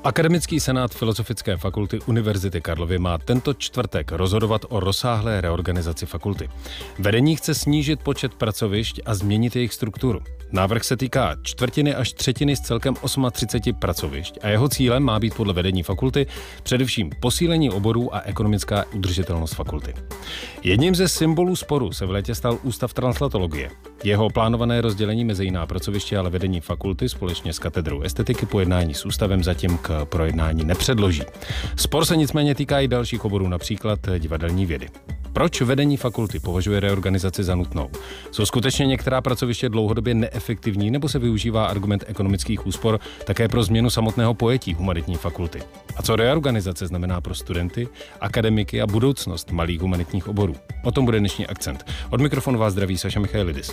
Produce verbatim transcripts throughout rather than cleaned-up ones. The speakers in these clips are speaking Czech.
Akademický senát Filozofické fakulty Univerzity Karlovy má tento čtvrtek rozhodovat o rozsáhlé reorganizaci fakulty. Vedení chce snížit počet pracovišť a změnit jejich strukturu. Návrh se týká čtvrtiny až třetiny z celkem třiceti osmi pracovišť a jeho cílem má být podle vedení fakulty především posílení oborů a ekonomická udržitelnost fakulty. Jedním ze symbolů sporu se v létě stal Ústav translatologie. Jeho plánované rozdělení mezi jiná pracoviště ale vedení fakulty společně s katedrou estetiky po jednání s ústavem zatím k projednání nepředloží. Spor se nicméně týká i dalších oborů, například divadelní vědy. Proč vedení fakulty považuje reorganizaci za nutnou? Jsou skutečně některá pracoviště dlouhodobě neefektivní nebo se využívá argument ekonomických úspor také pro změnu samotného pojetí humanitní fakulty? A co reorganizace znamená pro studenty, akademiky a budoucnost malých humanitních oborů? O tom bude dnešní akcent. Od mikrofonu vás zdraví Saša Michailidis.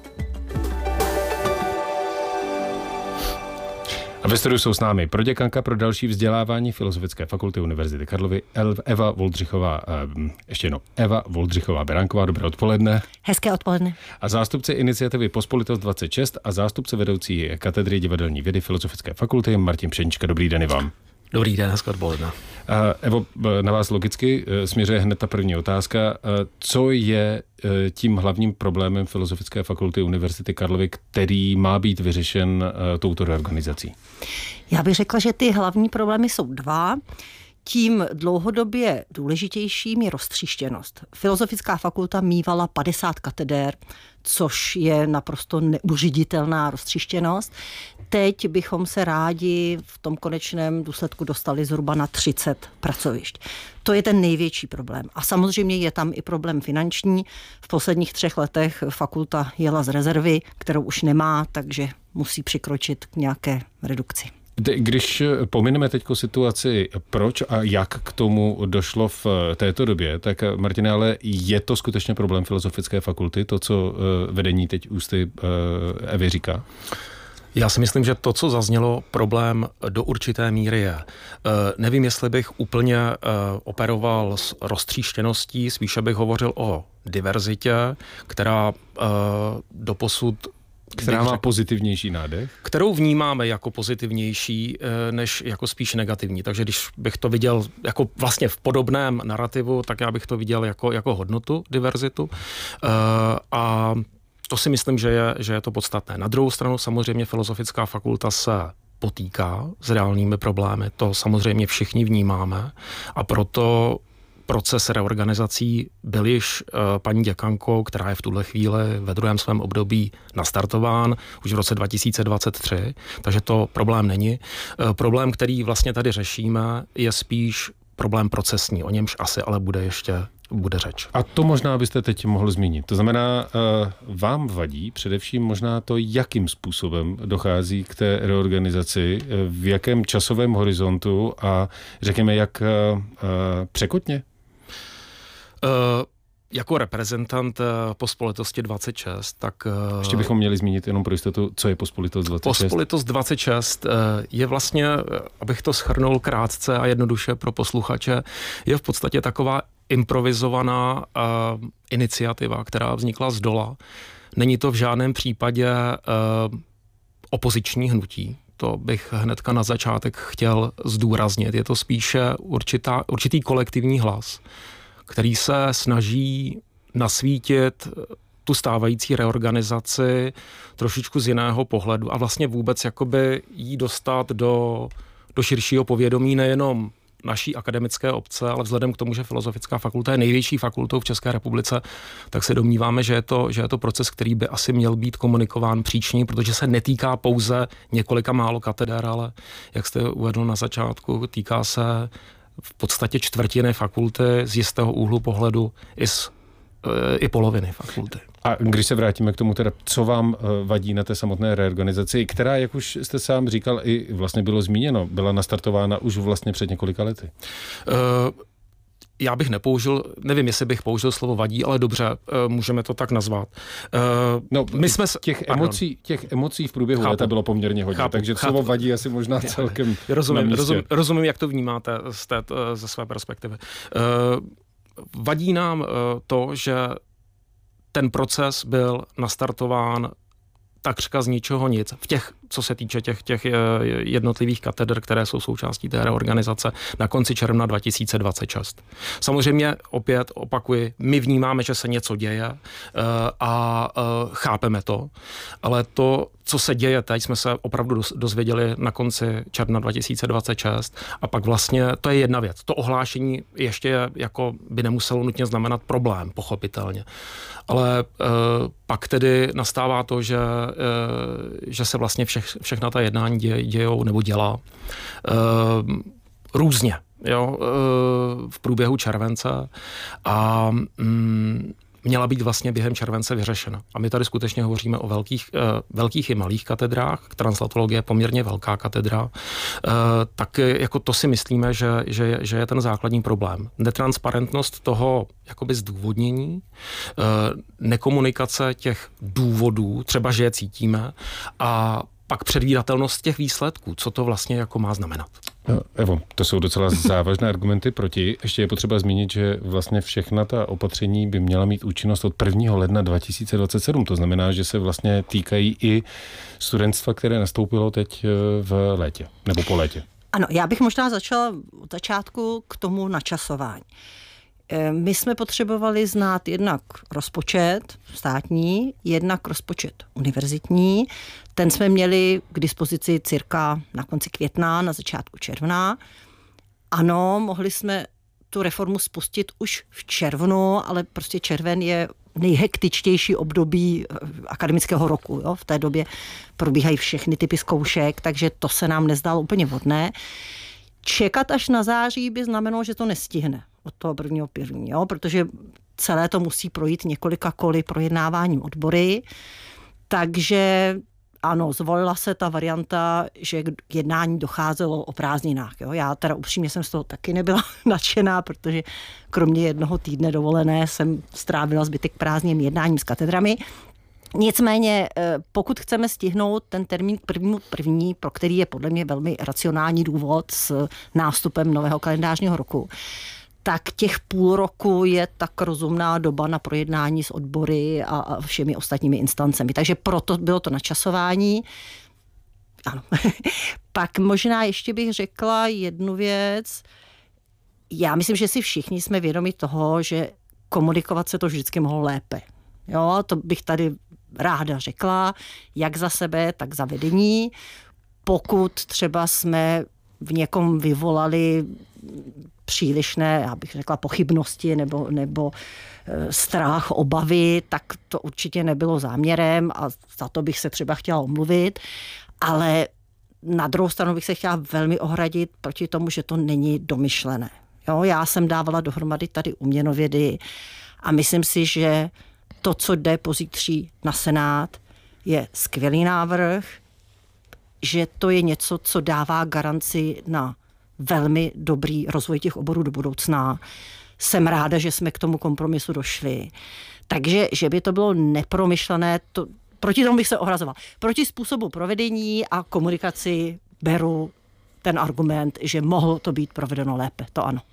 A ve studiu jsou s námi proděkanka pro další vzdělávání Filozofické fakulty Univerzity Karlovy Eva Voldřichová, ještě jednou, Eva Voldřichová Beránková. Dobré odpoledne. Hezké odpoledne. A zástupce iniciativy Pospolitost dvacet šest a zástupce vedoucí katedry divadelní vědy Filozofické fakulty Martin Pšenička. Dobrý den i vám. Dobrý den, hezké odpoledne. Evo, na vás logicky směřuje hned ta první otázka. Co je tím hlavním problémem Filozofické fakulty Univerzity Karlovy, který má být vyřešen touto reorganizací? Já bych řekla, že ty hlavní problémy jsou dva. Tím dlouhodobě důležitějším je roztříštěnost. Filozofická fakulta mívala padesát katedér, což je naprosto neužiditelná roztříštěnost. Teď bychom se rádi v tom konečném důsledku dostali zhruba na třicet pracovišť. To je ten největší problém. A samozřejmě je tam i problém finanční. V posledních třech letech fakulta jela z rezervy, kterou už nemá, takže musí přikročit k nějaké redukci. Když pomineme teď situaci, proč a jak k tomu došlo v této době, tak Martine, ale je to skutečně problém Filozofické fakulty, to, co vedení teď ústy Evy říká? Já si myslím, že to, co zaznělo, problém do určité míry je. Nevím, jestli bych úplně operoval s roztříštěností, spíše bych hovořil o diverzitě, která doposud která má pozitivnější nádech? Kterou vnímáme jako pozitivnější, než jako spíš negativní. Takže když bych to viděl jako vlastně v podobném narrativu, tak já bych to viděl jako, jako hodnotu, diverzitu. A to si myslím, že je, že je to podstatné. Na druhou stranu samozřejmě Filozofická fakulta se potýká s reálnými problémy. To samozřejmě všichni vnímáme a proto proces reorganizací byl již uh, paní děkankou, která je v tuhle chvíli ve druhém svém období nastartován už v roce dva tisíce dvacet tři, takže to problém není. Uh, problém, který vlastně tady řešíme, je spíš problém procesní, o němž asi ale bude ještě bude řeč. A to možná byste teď mohl zmínit. To znamená, uh, vám vadí především možná to, jakým způsobem dochází k té reorganizaci, v jakém časovém horizontu a řekněme, jak uh, uh, překotně? Uh, jako reprezentant uh, Pospolitosti dvacet šest, tak... Uh, Ještě bychom měli zmínit jenom pro jistotu, co je Pospolitost dvacet šest. Pospolitost dvacet šest uh, je vlastně, abych to shrnul krátce a jednoduše pro posluchače, je v podstatě taková improvizovaná uh, iniciativa, která vznikla z dola. Není to v žádném případě uh, opoziční hnutí. To bych hnedka na začátek chtěl zdůraznit. Je to spíše určitá, určitý kolektivní hlas, který se snaží nasvítit tu stávající reorganizaci trošičku z jiného pohledu a vlastně vůbec jakoby jí dostat do, do širšího povědomí nejenom naší akademické obce, ale vzhledem k tomu, že Filozofická fakulta je největší fakultou v České republice, tak se domníváme, že je to, že je to proces, který by asi měl být komunikován příčně, protože se netýká pouze několika málo katedr, ale jak jste uvedl na začátku, týká se v podstatě čtvrtiny fakulty z jistého úhlu pohledu i, z, i poloviny fakulty. A když se vrátíme k tomu, teda, co vám vadí na té samotné reorganizaci, která, jak už jste sám říkal, i vlastně bylo zmíněno, byla nastartována už vlastně před několika lety? Uh, Já bych nepoužil, nevím, jestli bych použil slovo vadí, ale dobře, můžeme to tak nazvat. No, my jsme těch emocí, těch emocí v průběhu chápu. Léta bylo poměrně hodně, chápu, takže slovo chápu. Vadí asi možná celkem rozumím, rozumím, rozumím, jak to vnímáte z té, ze své perspektivy. Vadí nám to, že ten proces byl nastartován takřka z ničeho nic v těch, co se týče těch, těch jednotlivých katedr, které jsou součástí té reorganizace na konci června dva tisíce dvacet šest. Samozřejmě opět opakuji, my vnímáme, že se něco děje a chápeme to, ale to, co se děje teď, jsme se opravdu dozvěděli na konci června dva tisíce dvacet šest a pak vlastně to je jedna věc. To ohlášení ještě jako by nemuselo nutně znamenat problém, pochopitelně. Ale e, pak tedy nastává to, že, e, že se vlastně všech, všechna ta jednání děj, dějou nebo dělá e, různě, jo, e, v průběhu července a mm, měla být vlastně během července vyřešena. A my tady skutečně hovoříme o velkých, uh, velkých i malých katedrách. Translatologie je poměrně velká katedra. Uh, tak jako to si myslíme, že, že, že je ten základní problém. Netransparentnost toho jakoby zdůvodnění, uh, nekomunikace těch důvodů, třeba že je cítíme, a pak předvídatelnost těch výsledků, co to vlastně jako má znamenat. No, Evo, to jsou docela závažné argumenty proti. Ještě je potřeba zmínit, že vlastně všechna ta opatření by měla mít účinnost od prvního ledna dva tisíce dvacet sedm. To znamená, že se vlastně týkají i studentstva, které nastoupilo teď v létě, nebo po létě. Ano, já bych možná začala od začátku k tomu načasování. My jsme potřebovali znát jednak rozpočet státní, jednak rozpočet univerzitní. Ten jsme měli k dispozici cirka na konci května, na začátku června. Ano, mohli jsme tu reformu spustit už v červnu, ale prostě červen je nejhektičtější období akademického roku. Jo? V té době probíhají všechny typy zkoušek, takže to se nám nezdálo úplně vhodné. Čekat až na září by znamenalo, že to nestihne od toho prvního prvního, protože celé to musí projít několika koly projednáváním odbory. Takže ano, zvolila se ta varianta, že k jednání docházelo o prázdninách. Jo? Já teda upřímně jsem z toho taky nebyla nadšená, protože kromě jednoho týdne dovolené jsem strávila zbytek prázdným jednáním s katedrami. Nicméně, pokud chceme stihnout ten termín k prvnímu první, pro který je podle mě velmi racionální důvod s nástupem nového kalendářního roku, tak těch půl roku je tak rozumná doba na projednání s odbory a všemi ostatními instancemi. Takže proto bylo to načasování. Ano. Pak možná ještě bych řekla jednu věc. Já myslím, že si všichni jsme vědomi toho, že komunikovat se to vždycky mohlo lépe. Jo, to bych tady ráda řekla, jak za sebe, tak za vedení. Pokud třeba jsme v někom vyvolali přílišné, já bych řekla, pochybnosti nebo, nebo strach, obavy, tak to určitě nebylo záměrem a za to bych se třeba chtěla omluvit, ale na druhou stranu bych se chtěla velmi ohradit proti tomu, že to není domyšlené. Jo, já jsem dávala dohromady tady uměnovědy a myslím si, že to, co jde pozítří na Senát, je skvělý návrh, že to je něco, co dává garanci na velmi dobrý rozvoj těch oborů do budoucna. Jsem ráda, že jsme k tomu kompromisu došli. Takže, že by to bylo nepromyšlené, to, proti tomu bych se ohrazovala. Proti způsobu provedení a komunikaci beru ten argument, že mohlo to být provedeno lépe. To ano.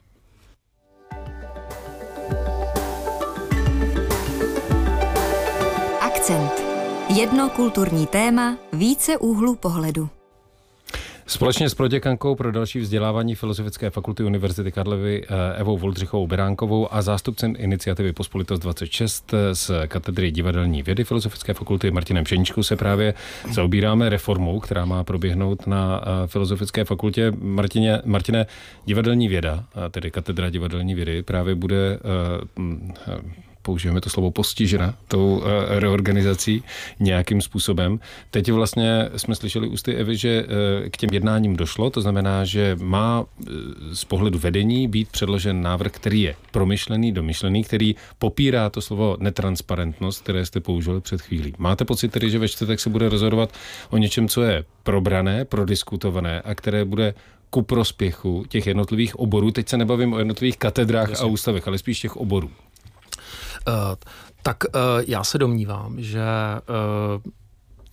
Akcent. Jedno kulturní téma, více úhlů pohledu. Společně s proděkankou pro další vzdělávání Filozofické fakulty Univerzity Karlovy Evou Voldřichovou Beránkovou a zástupcem iniciativy Pospolitost dvacet šest z katedry divadelní vědy Filozofické fakulty Martinem Pšeničkou se právě zaobíráme reformou, která má proběhnout na Filozofické fakultě. Martině, Martine, divadelní věda, tedy katedra divadelní vědy, právě bude použijeme to slovo postižena tou reorganizací nějakým způsobem. Teď vlastně jsme slyšeli ústy Evy, že k těm jednáním došlo, to znamená, že má z pohledu vedení být předložen návrh, který je promyšlený, domyšlený, který popírá to slovo netransparentnost, které jste použili před chvílí. Máte pocit tedy, že ve čtvrtek se bude rozhodovat o něčem, co je probrané, prodiskutované a které bude ku prospěchu těch jednotlivých oborů? Teď se nebavím o jednotlivých katedrách Jasně. a ústavech, ale spíš těch oborů. Uh, tak uh, já se domnívám, že uh,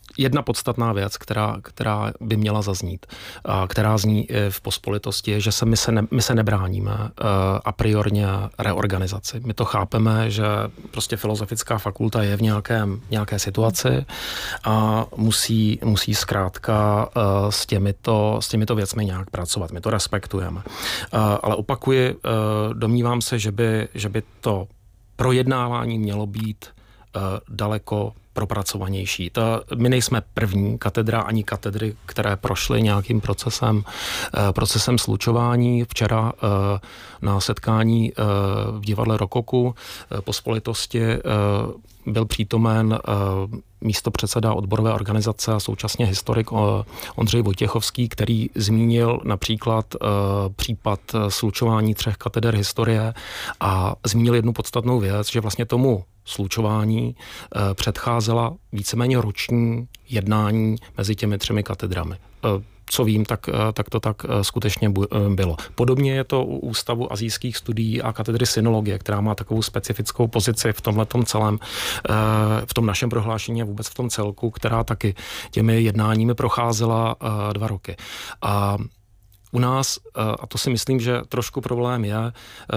jedna podstatná věc, která, která by měla zaznít, a která zní v pospolitosti, je, že se my, se ne, my se nebráníme a priorně reorganizaci. My to chápeme, že prostě filozofická fakulta je v nějakém, nějaké situaci a musí, musí zkrátka s těmito, s těmito věcmi nějak pracovat. My to respektujeme. Ale opakuji, domnívám se, že by, že by to projednávání mělo být daleko propracovanější. To, my nejsme první katedra ani katedry, které prošly nějakým procesem, procesem slučování. Včera na setkání v divadle Rokoku pospolitosti byl přítomen místopředseda odborové organizace a současně historik Ondřej Vojtěchovský, který zmínil například případ slučování třech kateder historie a zmínil jednu podstatnou věc, že vlastně tomu slučování předcházela víceméně roční jednání mezi těmi třemi katedrami. Co vím, tak, tak to tak skutečně bylo. Podobně je to u Ústavu asijských studií a katedry synologie, která má takovou specifickou pozici v tomhletom celém, v tom našem prohlášení a vůbec v tom celku, která taky těmi jednáními procházela dva roky. A u nás, a to si myslím, že trošku problém je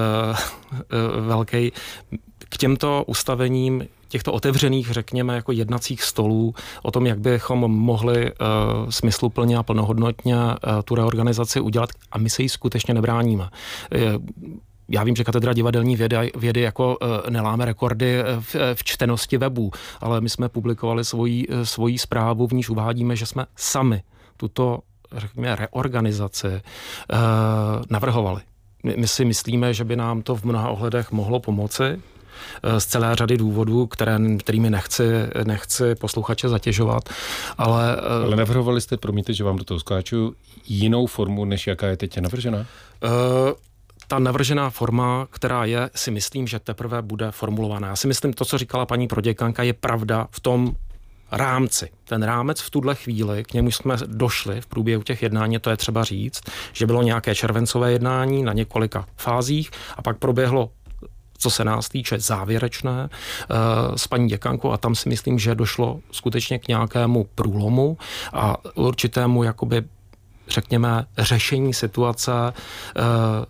velký, k těmto ustavením těchto otevřených, řekněme, jako jednacích stolů o tom, jak bychom mohli uh, smysluplně a plnohodnotně uh, tu reorganizaci udělat, a my se jí skutečně nebráníme. Uh, Já vím, že katedra divadelní vědy, vědy jako uh, neláme rekordy v, v čtenosti webů, ale my jsme publikovali svoji, svoji zprávu, v níž uvádíme, že jsme sami tuto, řekněme, reorganizaci uh, navrhovali. My, my si myslíme, že by nám to v mnoha ohledech mohlo pomoci, z celé řady důvodů, které, kterými nechci, nechci posluchače zatěžovat, ale... Ale navrhovali jste, promiňte, že vám do toho skáču, jinou formu, než jaká je teď navržená? Uh, ta navržená forma, která je, si myslím, že teprve bude formulovaná. Já si myslím, to, co říkala paní proděkanka, je pravda v tom rámci. Ten rámec v tuhle chvíli, k němu jsme došli v průběhu těch jednání, to je třeba říct, že bylo nějaké červencové jednání na několika fázích a pak proběhlo, co se nás týče, závěrečné uh, s paní děkankou a tam si myslím, že došlo skutečně k nějakému průlomu a určitému, jakoby, řekněme, řešení situace uh,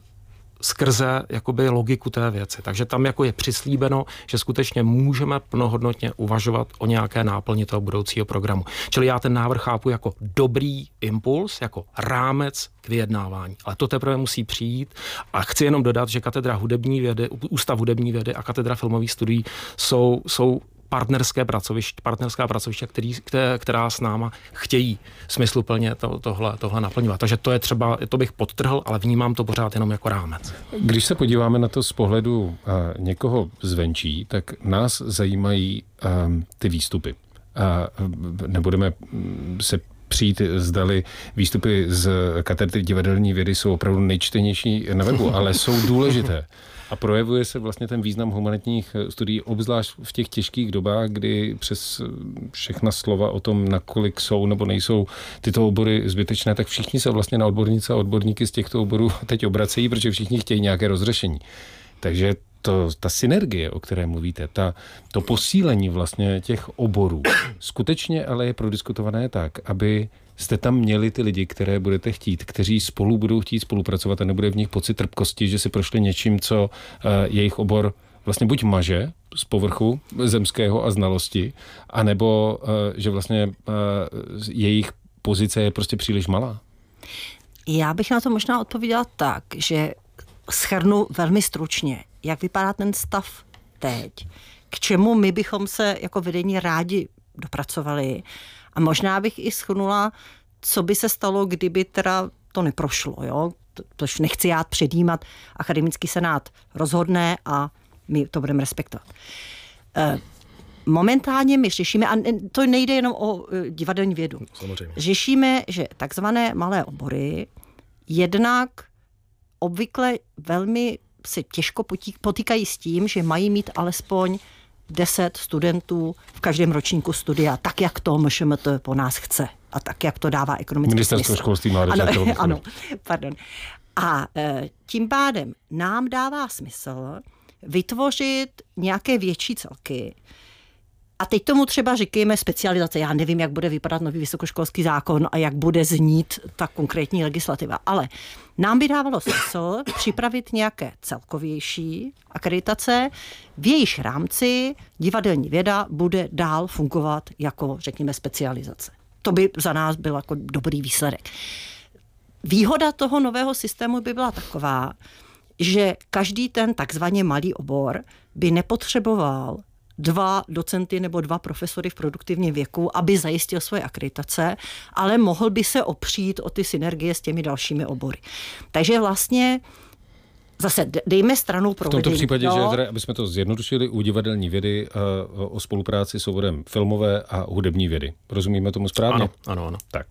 skrze jakoby logiku té věci. Takže tam jako je přislíbeno, že skutečně můžeme plnohodnotně uvažovat o nějaké náplni toho budoucího programu. Čili já ten návrh chápu jako dobrý impuls, jako rámec k vyjednávání. Ale to teprve musí přijít a chci jenom dodat, že katedra hudební vědy, Ústav hudební vědy a katedra filmových studií jsou, jsou partnerské pracoviště, partnerská pracoviště, který, která s náma chtějí smysluplně to, tohle, tohle naplňovat. Takže to je třeba, to bych podtrhl, ale vnímám to pořád jenom jako rámec. Když se podíváme na to z pohledu uh, někoho zvenčí, tak nás zajímají uh, ty výstupy. Uh, nebudeme se přijít, zdali výstupy z katedry divadelní vědy jsou opravdu nejčtenější na webu, ale jsou důležité. A projevuje se vlastně ten význam humanitních studií, obzvlášť v těch těžkých dobách, kdy přes všechna slova o tom, nakolik jsou nebo nejsou tyto obory zbytečné, tak všichni se vlastně na odbornice a odborníky z těchto oborů teď obracejí, protože všichni chtějí nějaké rozřešení. Takže to, ta synergie, o které mluvíte, ta, to posílení vlastně těch oborů, skutečně ale je prodiskutované tak, aby jste tam měli ty lidi, které budete chtít, kteří spolu budou chtít spolupracovat a nebude v nich pocit trpkosti, že si prošli něčím, co uh, jejich obor vlastně buď maže z povrchu zemského a znalosti, anebo uh, že vlastně uh, jejich pozice je prostě příliš malá. Já bych na to možná odpověděla tak, že shrnu velmi stručně, jak vypadá ten stav teď, k čemu my bychom se jako vedení rádi dopracovali. A možná bych i shrnula, co by se stalo, kdyby teda to neprošlo. Jo? Tož nechci já předjímat, akademický senát rozhodne a my to budeme respektovat. Momentálně my řešíme, a to nejde jenom o divadelní vědu, samozřejmě. Řešíme, že takzvané malé obory jednak obvykle velmi se těžko potýkají s tím, že mají mít alespoň deset studentů v každém ročníku studia, tak jak to M Š M T po nás chce a tak jak to dává ekonomický smysl. Ministerstvo školství, mládeže a tělovýchovy. Ano, pardon. A e, tím pádem nám dává smysl vytvořit nějaké větší celky A teď tomu třeba říkejme specializace. Já nevím, jak bude vypadat nový vysokoškolský zákon a jak bude znít ta konkrétní legislativa. Ale nám by dávalo smysl připravit nějaké celkovější akreditace, v jejíž rámci divadelní věda bude dál fungovat jako, řekněme, specializace. To by za nás byl jako dobrý výsledek. Výhoda toho nového systému by byla taková, že každý ten takzvaně malý obor by nepotřeboval dva docenty nebo dva profesory v produktivním věku, aby zajistil svoje akreditace, ale mohl by se opřít o ty synergie s těmi dalšími obory. Takže vlastně zase dejme stranou provedení. V tomto případě, no, že tady, aby jsme to zjednodušili, u divadelní vědy uh, o spolupráci s oborem filmové a hudební vědy. Rozumíme tomu správně? Ano, ano, ano. Tak.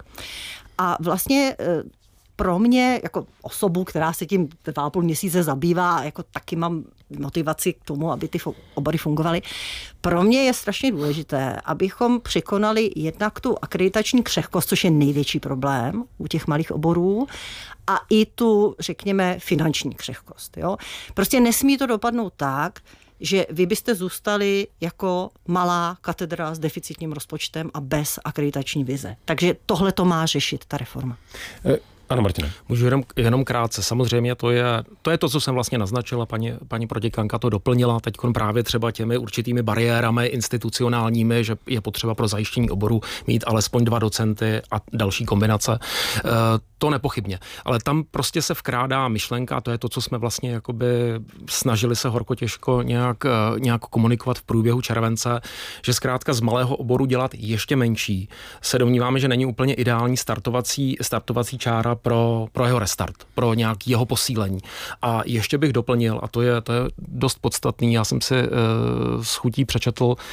A vlastně pro mě, jako osobu, která se tím dva a půl měsíce zabývá, jako taky mám motivaci k tomu, aby ty obory fungovaly, pro mě je strašně důležité, abychom překonali jednak tu akreditační křehkost, což je největší problém u těch malých oborů, a i tu, řekněme, finanční křehkost. Jo? Prostě nesmí to dopadnout tak, že vy byste zůstali jako malá katedra s deficitním rozpočtem a bez akreditační vize. Takže tohle to má řešit ta reforma. E- Ano, Martine. Můžu jenom, jenom krátce. Samozřejmě to je, to je to, co jsem vlastně naznačila, paní, paní proděkanka to doplnila teď právě třeba těmi určitými bariérami institucionálními, že je potřeba pro zajištění oboru mít alespoň dva docenty a další kombinace. E, to nepochybně. Ale tam prostě se vkrádá myšlenka, a to je to, co jsme vlastně jakoby snažili se horko těžko nějak, nějak komunikovat v průběhu července, že zkrátka z malého oboru dělat ještě menší. Se domníváme, že není úplně ideální startovací, startovací čára pro, pro jeho restart, pro nějaký jeho posílení. A ještě bych doplnil, a to je, to je dost podstatný, já jsem si uh, s chutí přečetl uh,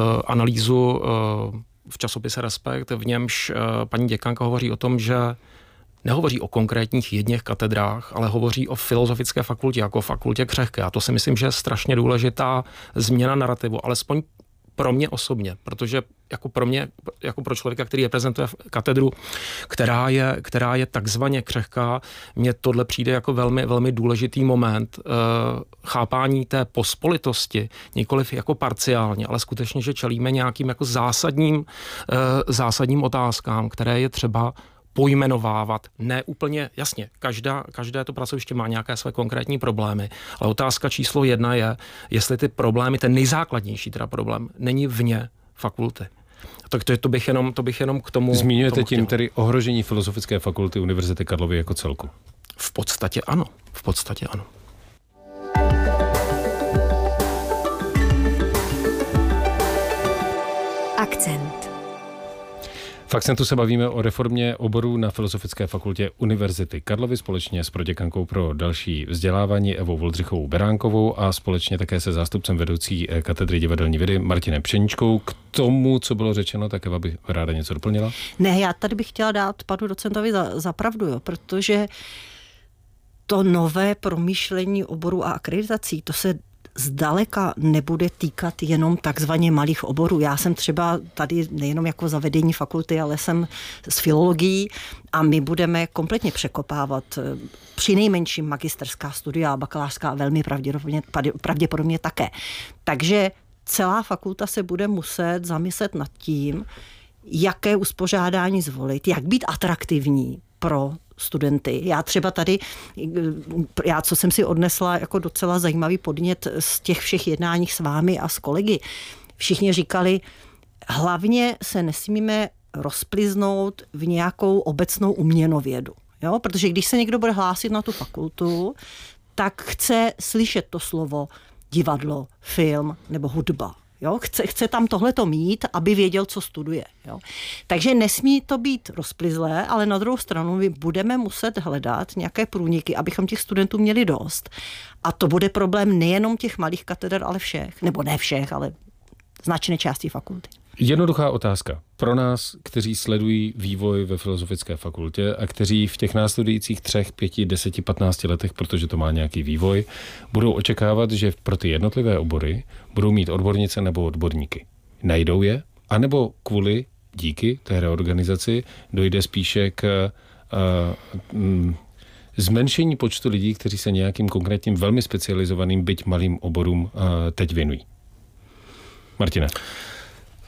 analýzu uh, v časopise Respekt, v němž uh, paní děkanka hovoří o tom, že nehovoří o konkrétních jedněch katedrách, ale hovoří o filozofické fakultě jako fakultě křehké. A to si myslím, že je strašně důležitá změna narrativu, alespoň pro mě osobně, protože jako pro mě, jako pro člověka, který reprezentuje katedru, která je, která je takzvaně křehká, mně tohle přijde jako velmi, velmi důležitý moment uh, chápání té pospolitosti, nikoliv jako parciálně, ale skutečně, že čelíme nějakým jako zásadním, uh, zásadním otázkám, které je třeba pojmenovávat. Ne úplně, jasně, každá, každé to pracoviště má nějaké své konkrétní problémy, ale otázka číslo jedna je, jestli ty problémy, ten nejzákladnější teda problém, není vně fakulty. Tak to, to, bych jenom, to bych jenom k tomu... Zmiňujete tomu tím tedy ohrožení Filozofické fakulty Univerzity Karlovy jako celku? V podstatě ano. V podstatě ano. Akcent. V Akcentu se bavíme o reformě oborů na Filozofické fakultě Univerzity Karlovy společně s proděkankou pro další vzdělávání Evou Voldřichovou Beránkovou a společně také se zástupcem vedoucí katedry divadelní vědy Martinem Pšeničkou. K tomu, co bylo řečeno, tak Eva by ráda něco doplnila? Ne, já tady bych chtěla dát panu docentovi za, za pravdu, jo, protože to nové promýšlení oborů a akreditací, to se zdaleka nebude týkat jenom takzvaně malých oborů. Já jsem třeba tady nejenom jako za vedení fakulty, ale jsem z filologií a my budeme kompletně překopávat při nejmenším magisterská studia, bakalářská velmi pravděpodobně, pravděpodobně také. Takže celá fakulta se bude muset zamyslet nad tím, jaké uspořádání zvolit, jak být atraktivní pro studenty. Já třeba tady, já co jsem si odnesla jako docela zajímavý podnět z těch všech jednáních s vámi a s kolegy, všichni říkali, hlavně se nesmíme rozpliznout v nějakou obecnou uměnovědu. Jo? Protože když se někdo bude hlásit na tu fakultu, tak chce slyšet to slovo divadlo, film nebo hudba. Jo? Chce, chce tam tohleto mít, aby věděl, co studuje. Jo? Takže nesmí to být rozplizlé, ale na druhou stranu my budeme muset hledat nějaké průniky, abychom těch studentů měli dost. A to bude problém nejenom těch malých kateder, ale všech. Nebo ne všech, ale značné části fakulty. Jednoduchá otázka. Pro nás, kteří sledují vývoj ve Filozofické fakultě a kteří v těch následujících třech, pěti, deseti, patnácti letech, protože to má nějaký vývoj, budou očekávat, že pro ty jednotlivé obory budou mít odbornice nebo odborníky. Najdou je? A nebo kvůli, díky té reorganizaci, dojde spíše k uh, mm, zmenšení počtu lidí, kteří se nějakým konkrétním velmi specializovaným, byť malým oborům uh, teď věnují? Martine.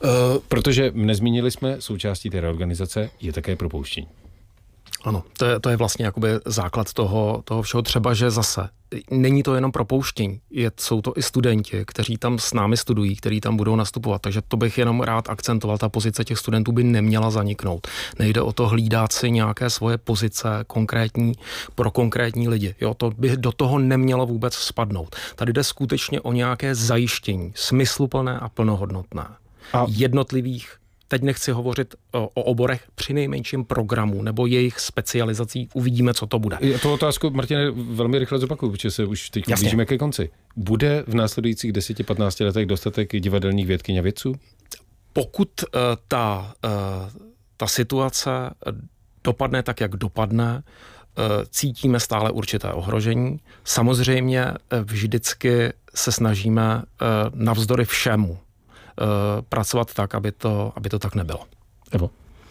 Uh, protože nezmínili jsme, součástí té reorganizace je také propouštění. Ano, to je, to je vlastně jakoby základ toho, toho všeho, třeba, že zase není to jenom propouštění, je, jsou to i studenti, kteří tam s námi studují, kteří tam budou nastupovat, takže to bych jenom rád akcentoval, ta pozice těch studentů by neměla zaniknout. Nejde o to hlídat si nějaké svoje pozice konkrétní pro konkrétní lidi, jo, to by do toho nemělo vůbec spadnout. Tady jde skutečně o nějaké zajištění, smysluplné a plnohodnotné. A jednotlivých, teď nechci hovořit o, o oborech, přinejmenším programů nebo jejich specializací, uvidíme, co to bude. Já tu otázku, Martine, velmi rychle zopakuju, protože se už teď blížíme ke konci. Bude v následujících deseti patnácti letech dostatek divadelních vědkyň a vědců? Pokud uh, ta, uh, ta situace dopadne tak, jak dopadne, uh, cítíme stále určité ohrožení. Samozřejmě uh, vždycky se snažíme uh, navzdory všemu pracovat tak, aby to, aby to tak nebylo. Evo?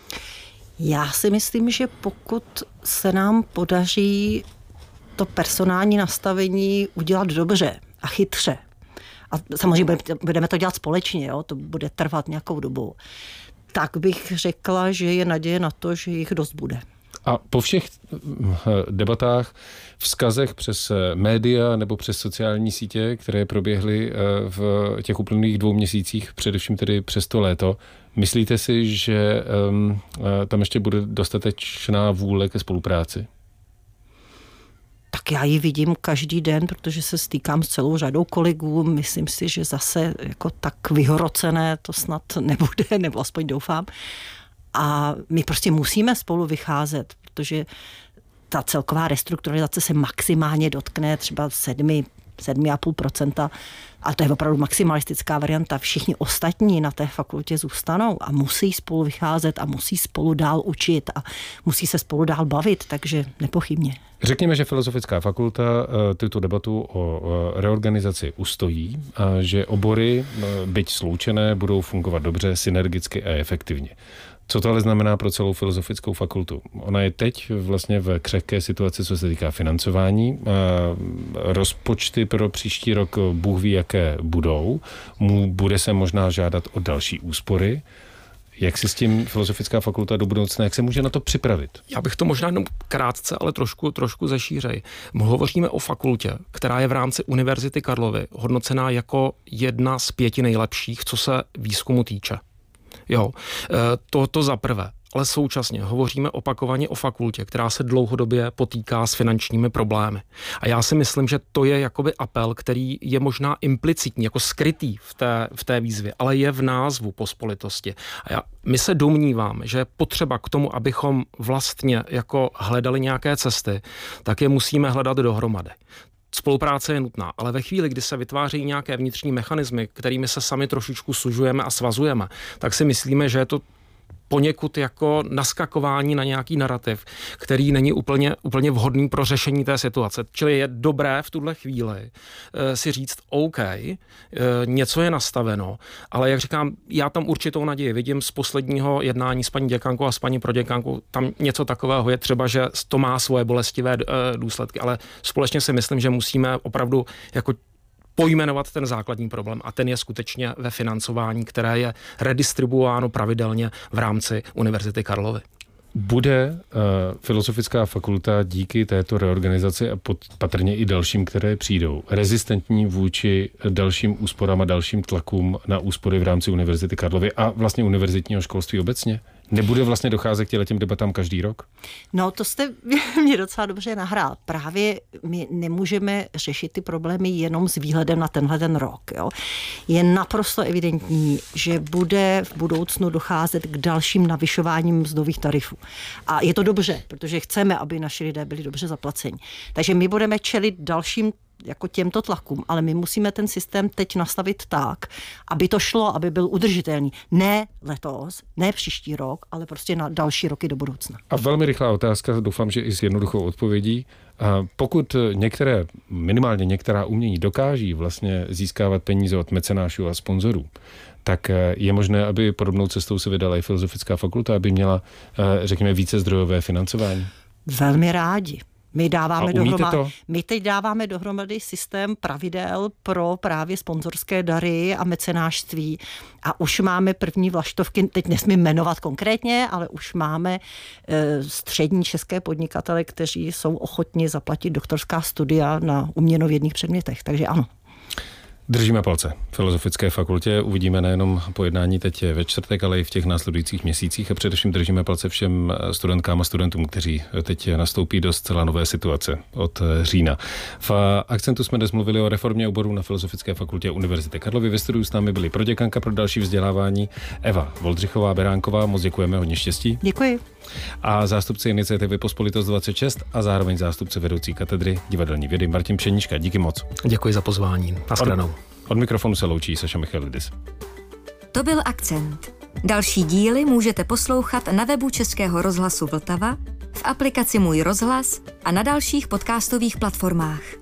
Já si myslím, že pokud se nám podaří to personální nastavení udělat dobře a chytře, a samozřejmě budeme to dělat společně, jo, to bude trvat nějakou dobu, tak bych řekla, že je naděje na to, že jich dost bude. A po všech debatách, vzkazech přes média nebo přes sociální sítě, které proběhly v těch uplynulých dvou měsících, především tedy přes to léto, myslíte si, že um, tam ještě bude dostatečná vůle ke spolupráci? Tak já ji vidím každý den, protože se stýkám s celou řadou kolegů. Myslím si, že zase jako tak vyhrocené to snad nebude, nebo aspoň doufám. A my prostě musíme spolu vycházet, protože ta celková restrukturalizace se maximálně dotkne třeba sedmi, sedmi a půl procenta, a to je opravdu maximalistická varianta. Všichni ostatní na té fakultě zůstanou a musí spolu vycházet a musí spolu dál učit a musí se spolu dál bavit, takže nepochybně. Řekněme, že Filozofická fakulta tuto debatu o reorganizaci ustojí a že obory, byť sloučené, budou fungovat dobře, synergicky a efektivně. Co to ale znamená pro celou Filozofickou fakultu? Ona je teď vlastně v křehké situaci, co se týká financování. Rozpočty pro příští rok Bůh ví, jaké budou. Mu bude se možná žádat o další úspory. Jak si s tím Filozofická fakulta do budoucna, jak se může na to připravit? Já bych to možná jenom krátce, ale trošku, trošku zešířej. Hovoříme o fakultě, která je v rámci Univerzity Karlovy hodnocená jako jedna z pěti nejlepších, co se výzkumu týče. Jo, to, to za prvé. Ale současně hovoříme opakovaně o fakultě, která se dlouhodobě potýká s finančními problémy. A já si myslím, že to je jakoby apel, který je možná implicitní, jako skrytý v té, v té výzvě, ale je v názvu pospolitosti. A já, my se domníváme, že je potřeba k tomu, abychom vlastně jako hledali nějaké cesty, tak je musíme hledat dohromady. Spolupráce je nutná, ale ve chvíli, kdy se vytváří nějaké vnitřní mechanismy, kterými se sami trošičku sužujeme a svazujeme, tak si myslíme, že je to poněkud jako naskakování na nějaký narrativ, který není úplně, úplně vhodný pro řešení té situace. Čili je dobré v tuhle chvíli e, si říct OK, e, něco je nastaveno, ale jak říkám, já tam určitou naději vidím z posledního jednání s paní děkankou a s paní proděkankou, tam něco takového je, třeba, že to má svoje bolestivé e, důsledky, ale společně si myslím, že musíme opravdu jako pojmenovat ten základní problém a ten je skutečně ve financování, které je redistribuováno pravidelně v rámci Univerzity Karlovy. Bude uh, Filozofická fakulta díky této reorganizaci a pod, patrně i dalším, které přijdou, rezistentní vůči dalším úsporám a dalším tlakům na úspory v rámci Univerzity Karlovy a vlastně univerzitního školství obecně? Nebude vlastně docházet k těm debatám každý rok? No, to jste mě docela dobře nahrál. Právě my nemůžeme řešit ty problémy jenom s výhledem na tenhle ten rok. Jo. Je naprosto evidentní, že bude v budoucnu docházet k dalším navyšováním mzdových tarifů. A je to dobře, protože chceme, aby naši lidé byli dobře zaplaceni. Takže my budeme čelit dalším jako těmto tlakům, ale my musíme ten systém teď nastavit tak, aby to šlo, aby byl udržitelný. Ne letos, ne příští rok, ale prostě na další roky do budoucna. A velmi rychlá otázka, doufám, že i s jednoduchou odpovědí. A pokud některé, minimálně některá umění dokáží vlastně získávat peníze od mecenášů a sponzorů, tak je možné, aby podobnou cestou se vydala i Filozofická fakulta, aby měla, řekněme, více zdrojové financování? Velmi rádi. My dáváme dohromady, to? my teď dáváme dohromady systém pravidel pro právě sponzorské dary a mecenášství a už máme první vlaštovky, teď nesmím jmenovat konkrétně, ale už máme e, střední české podnikatele, kteří jsou ochotni zaplatit doktorská studia na uměnovědných předmětech, takže ano. Držíme palce Filozofické fakultě, uvidíme nejenom pojednání teď ve čtvrtek, ale i v těch následujících měsících a především držíme palce všem studentkám a studentům, kteří teď nastoupí do zcela nové situace od října. V Akcentu jsme dnes mluvili o reformě oborů na Filozofické fakultě Univerzity Karlovy. Ve studiu s námi byli proděkanka pro další vzdělávání Eva Voldřichová Beránková, moc děkujeme, hodně štěstí. Děkuji. A zástupce iniciativy Pospolitost dvacet šest a zároveň zástupce vedoucí katedry divadelní vědy Martin Pšeníčka. Díky moc. Děkuji za pozvání. Naschledanou. Od, od mikrofonu se loučí Saša Michalidis. To byl Akcent. Další díly můžete poslouchat na webu Českého rozhlasu Vltava, v aplikaci Můj rozhlas a na dalších podcastových platformách.